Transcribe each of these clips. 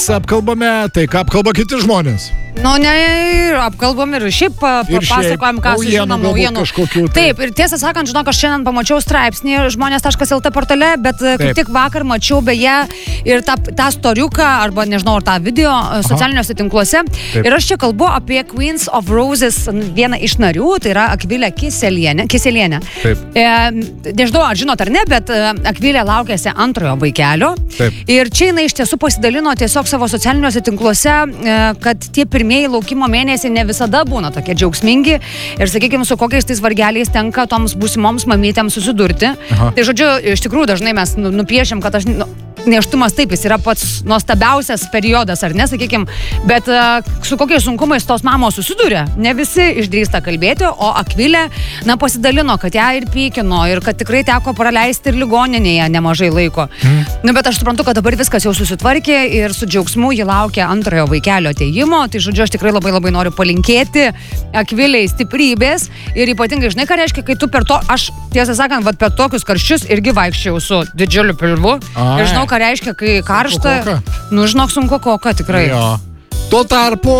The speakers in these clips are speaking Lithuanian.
apkalbame, tai ką apkalba kiti žmonės. Nu, ne, apkalbam ir šiaip papasakojam, ką sužinom naujienų. Taip, ir tiesą sakant, žinok, aš šiandien pamačiau straipsnį žmonės.lt portale, bet kaip tik vakar mačiau beje ir tą storiuką, arba nežinau, ar tą video socialiniuose tinkluose. Taip. Ir aš čia kalbu apie Queens of Roses vieną iš narių, tai yra Akvilė Kiselienė. Taip. Nežinau, ar žinot ar ne, bet Akvilė laukėsi antrojo vaikelio. Taip. Ir čia jinai iš tiesų pasidalino tiesiog savo socialiniuose tinkluose, kad tie pirmieji laukimo mėnesiai ne visada būna tokie džiaugsmingi ir, sakykime, su kokiais tais vargeliais tenka toms būsimoms mamytėms susidurti. Aha. Tai, žodžiu, iš tikrųjų dažnai mes nupiešim, kad nėštumas taip, jis yra pats nuostabiausias periodas, ar ne, sakykime, bet su kokiais sunkumais tos mamos susiduria, ne visi išdrįsta kalbėti, o Akvilė, pasidalino, kad ją ir pykino ir kad tikrai teko praleisti ir ligoninėje nemažai laiko. Bet aš suprantu, kad dabar viskas jau susitvarkė ir su džiaugsmu ji laukia antrojo vaikelio atėjimo, tai žodžiu, aš tikrai labai labai noriu palinkėti Akvilei stiprybės ir ypatingai, žinai, ką reiškia, kai tu aš tiesą sakant, per tokius karščius irgi vaikščiau su didžiuliu pilvu ir žinau, ką reiškia, kai karšta, žinok, sunku koka, tikrai. Jo. Tuo tarpu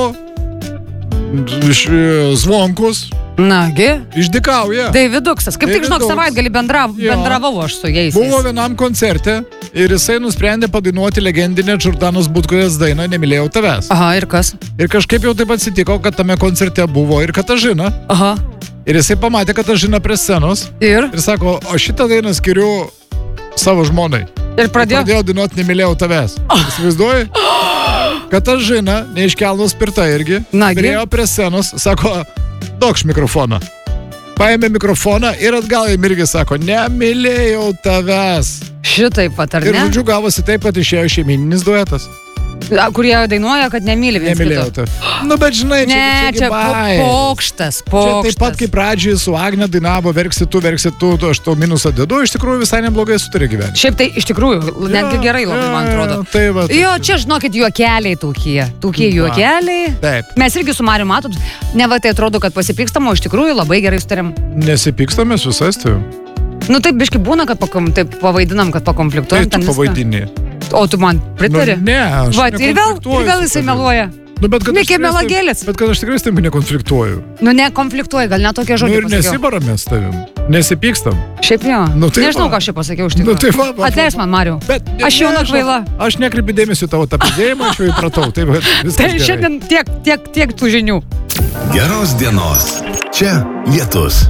Zvonkus Nagi? Išdykauja. Daviduksas. Kaip tik, žinok, savaitgalį bendravau aš su jais. Buvo vienam koncerte ir jisai nusprendė padainuoti legendinę Džordanos Butkutės dainą Nemylėjau tavęs. Aha, ir kas? Ir kažkaip jau taip atsitiko, kad tame koncerte buvo ir Katažina. Aha. Ir jisai pamatė Katažiną prie scenos. Ir sako, o šitą dainą skiriu savo žmonai. Ir pradėjau dainuoti Nemylėjau tavęs. Įsivaizduoji? Katažina, neiškelnus pirta irgi, priejo prie scenos, sako, duokš mikrofoną. Paėmė mikrofoną ir atgal jam irgi sako, nemylėjau tavęs. Šitaip pat, ar ne? Ir žodžiu gavosi taip, kad išėjo šeimininis duetas. Kurie dainuoja, kad nemyli viens kito. Bet žinai, čia pokštas. Čia taip pat kaip pradžiai su Agne dainavo, verksi tu, aš tau minusą dedu, iš tikrųjų visai neblogai sutarė gyventi. Šiaip tai iš tikrųjų, netgi gerai labai, man atrodo. Jo, čia žinokit, juokeliai tokie juokeliai. Taip. Mes irgi su Mariu matom, ne va tai atrodo, kad pasipykstam, o iš tikrųjų labai gerai sutarėm. Nesipykstamės visais tai. Nu taip biškai būna, kad taip pavaidinam, kad pakonfliktuojam. Tai tu pavaidini. O tu man pritari? Ne, aš ir vėl jisai meluoja. Mikė melagėlis. Bet kad aš tikrai su tavimi nekonfliktuoju. Nekonfliktuoju, gal net tokie žodžiai pasakiau. Ir nesibaramės tavim. Nesipykstam. Šiaip jo. Nežinau, ką aš čia pasakiau iš tikrųjų. Atleis man, Mariu. Aš jauna kvaila. Aš nekreipiu dėmesį tavo tą pridėjimą, aš jau įpratau. Tai šiandien tiek tų žinių. Geros dienos. Čia Lietus.